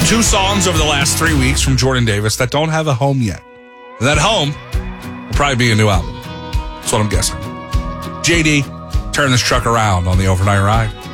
2 songs over the last 3 weeks from Jordan Davis that don't have a home yet. And that home will probably be a new album. That's what I'm guessing. JD, turn this truck around on the Overnight Ride.